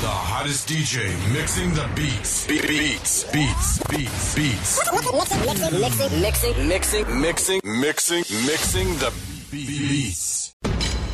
The hottest DJ mixing the beats. Beats. Mixing the beats.